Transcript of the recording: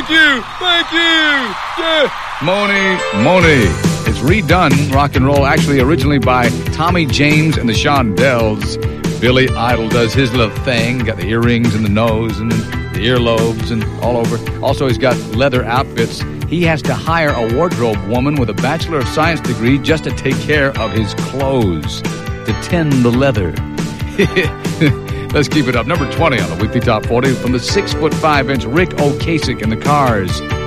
Thank you. Thank you. Yeah. Moni. It's redone, rock and roll, actually originally by Tommy James and the Shondells. Billy Idol does his little thing. Got the earrings and the nose and the earlobes and all over. Also, he's got leather outfits. He has to hire a wardrobe woman with a Bachelor of Science degree just to take care of his clothes, to tend the leather. Let's keep it up. Number 20 on the Weekly Top 40 from the 6'5" Rick Ocasek and the Cars.